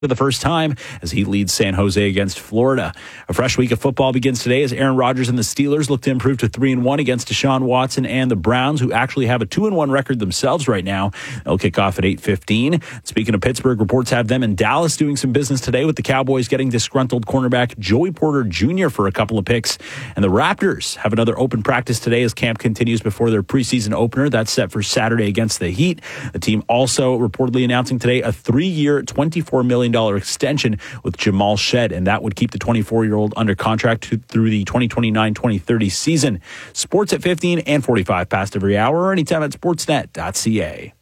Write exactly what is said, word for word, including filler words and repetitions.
for the first time as he leads San Jose against Florida. A fresh week of football begins today as Aaron Rodgers and the Steelers look to improve to three and one against Deshaun Watson and the Browns, who actually have a two and one record themselves right now. They'll kick off at eight fifteen. Speaking of Pittsburgh, reports have them in Dallas doing some business today, with the Cowboys getting disgruntled cornerback Joey Porter Junior for a couple of picks. And the Raptors have another open practice today as camp continues before their preseason opener. That's set for Saturday against the Heat. The team also reportedly announcing today a three-year, twenty-four million dollars extension with Jamal Shead, and that would keep the twenty-four-year-old under contract to, through the twenty twenty-nine twenty thirty season. Sports at fifteen and forty-five past every hour, or anytime at sportsnet dot c a.